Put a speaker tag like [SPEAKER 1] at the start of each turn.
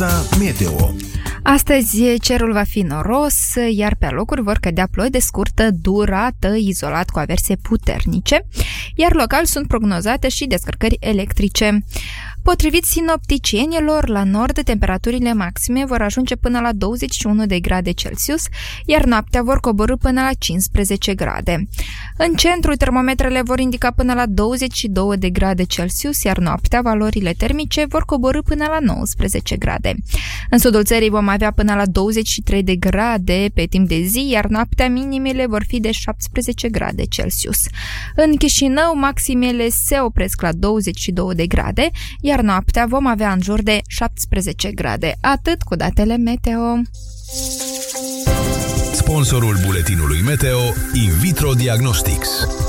[SPEAKER 1] Meteo.
[SPEAKER 2] Astăzi cerul va fi noros, iar pe alocuri vor cădea ploi de scurtă durată, izolat cu averse puternice, iar local sunt prognozate și descărcări electrice. Potrivit sinopticienilor, la nord temperaturile maxime vor ajunge până la 21 de grade Celsius, iar noaptea vor coborî până la 15 grade. În centru, termometrele vor indica până la 22 de grade Celsius, iar noaptea valorile termice vor coborî până la 19 grade. În sudul țării vom avea până la 23 de grade pe timp de zi, iar noaptea minimele vor fi de 17 grade Celsius. În Chișinău, maximele se opresc la 22 de grade, iar noaptea vom avea în jur de 17 grade. Atât cu datele meteo.
[SPEAKER 1] Sponsorul buletinului Meteo, In Vitro Diagnostics.